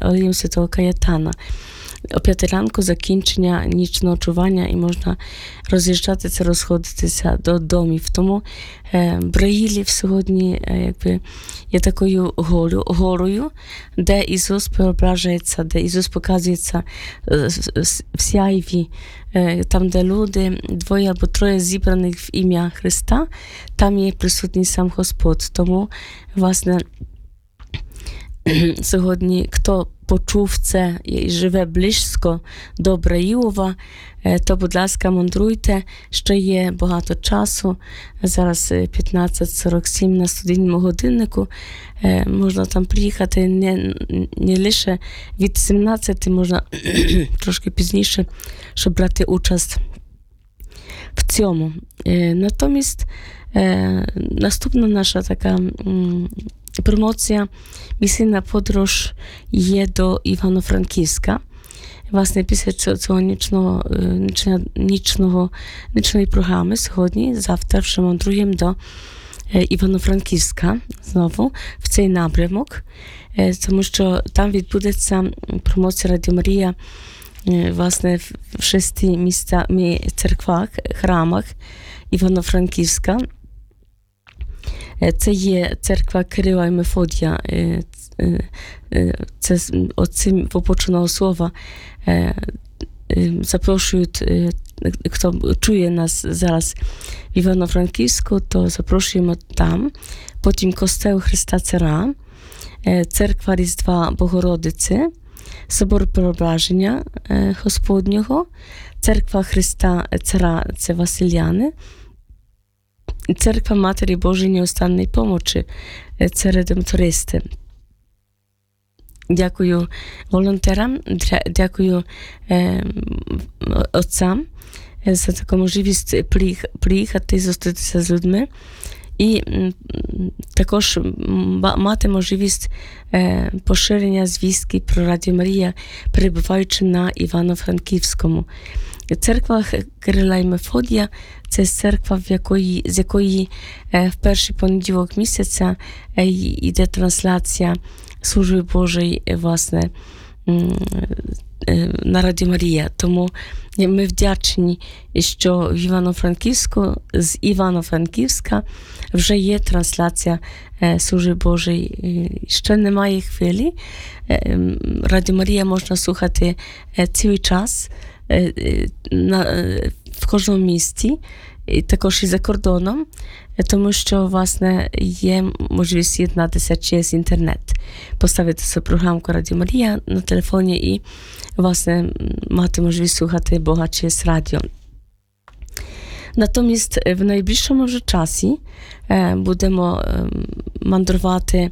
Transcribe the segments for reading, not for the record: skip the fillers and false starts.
Алеєм Святого Каятана. О 5 ранку закінчення нічного чування і можна роз'їжджатися, розходитися до домів. Тому Браїлів сьогодні є такою горою, де Ісус преображається, де Ісус показується в сяйві, там, де люди, 2 або 3 зібраних в ім'я Христа, там є присутній сам Господь. Тому, власне, сьогодні, хто почув це і живе близько до Браїлова, то, будь ласка, мандруйте, ще є багато часу. Зараз 15:47 на студійному годиннику. Можна там приїхати не лише від 17, можна трошки пізніше, щоб брати участь в цьому. Натомість, наступна наша така промоція, місійна подорож є до Івано-Франківська. Власне, після цього нічної програми сьогодні, завтра вже мандруємо до Івано-Франківська знову в цей напрямок, тому що там відбудеться промоція Радіо Марія, власне, в 6 церквах, храмах Івано-Франківська. Це є церква Кирила і Мефодія, це оцим попоченого слова запрошують, хто чує нас зараз в Івано-Франківську, то запрошуємо там. Потім Костел Христа Цара, церква Різдва Богородиці, собор Преображення Господнього, церква Христа Цара, це Василяни, Церква Матері Божої Неустанної Помочі, це редемтористи. Дякую волонтерам, дякую отцям за таку можливість приїхати, зустрітися з людьми і також мати можливість поширення звістки про Радіо Марія, перебуваючи на Івано-Франківському. Церква Кирила і Мефодія – це церква, з якої в перший понеділок місяця йде трансляція служби Божої, власне, на Радіо Марія. Тому ми вдячні, що в Івано-Франківську, з Івано-Франківська вже є трансляція служби Божої. Ще немає хвилі. Радіо Марія можна слухати цілий час, в кожному місті, і також і за кордоном, тому що, власне, є можливість з'єднатися через інтернет, поставити собі програмку Радіо Марія на телефоні і, власне, мати можливість слухати Бога через радіо. Натомість, в найближчому вже часі будемо мандрувати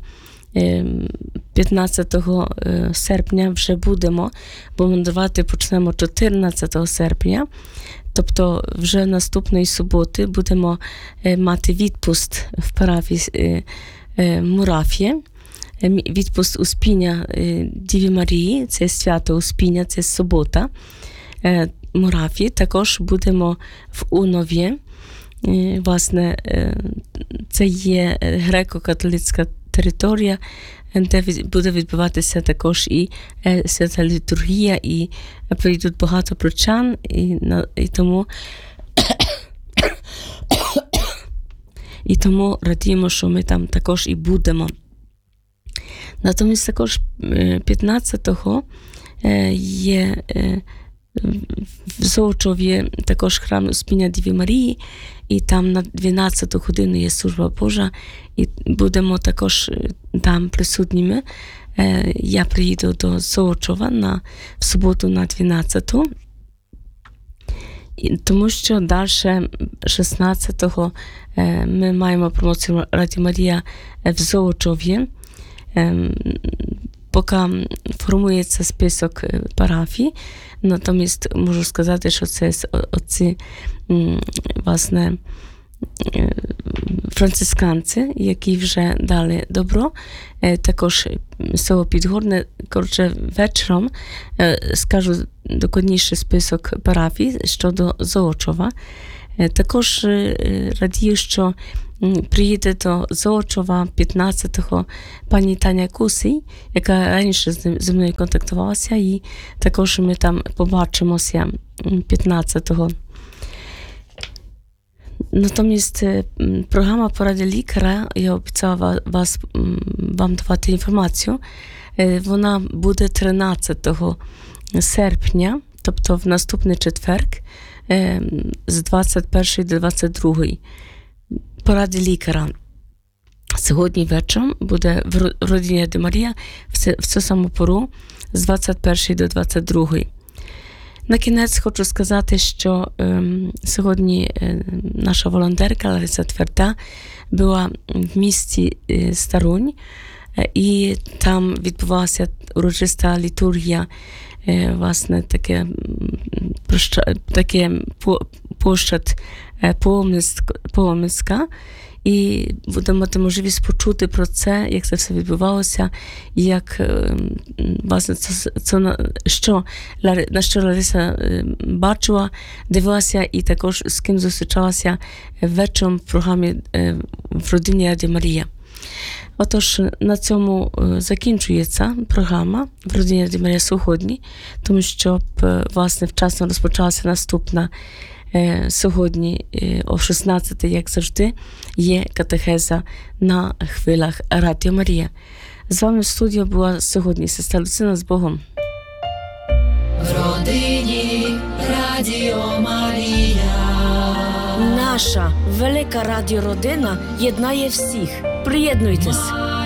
15 серпня вже будемо, бо мандрувати почнемо 14 серпня, тобто вже наступної суботи будемо мати відпуст в парафії Мурафія, відпуст Успіння Діві Марії, це свято Успіння, це субота Мурафії. Також будемо в Унові, власне, це є греко-католицька територія, де буде відбуватися також і свята літургія, і прийдуть багато прочан, і тому радіємо, що ми там також і будемо. Натомість також 15-го є в Золочові також храм Успіння Діві Марії, і там на 12 годину є служба Божа, і будемо також там присутніми. Я приїду до Золочова в суботу на 12-ту, тому що далі 16-го ми маємо промоцію Радіо Марія в Золочові. Поки формується список парафій, натомість можу сказати, що це оці, власне, францисканці, які вже дали добро. Також село Підгорне, коротше, вечором скажу докладніший список парафій щодо Золочова. Також радію, що приїде до Золочова 15-го пані Таня Кусій, яка раніше зі мною контактувалася, і також ми там побачимося 15-го. Натомість програма «Поради лікаря», я обіцяла вам давати інформацію, вона буде 13 серпня, тобто в наступний четверг, з 21 до 22. Поради лікаря. Сьогодні вечором буде в родині Раді Марія в цю саму пору з 21 до 22. На кінець хочу сказати, що сьогодні наша волонтерка Лариса Тверда була в місті Старунь, і там відбувалася урочиста літургія, власне, таке пощад Поломницька, і будемо мати можливість почути про це, як це все відбувалося, і як, власне, на що Лариса бачила, дивилася і також з ким зустрічалася вечором в програмі в родині Раді Марія. Отож, на цьому закінчується програма в родині Раді Марія сьогодні, тому що, власне, вчасно розпочалася наступна сьогодні о 16, як завжди, є катехеза на хвилях Радіо Марія. З вами в студії була сьогодні сестра Люцина. З Богом. В родині Радіо Марія. Наша велика радіородина єднає всіх. Приєднуйтесь.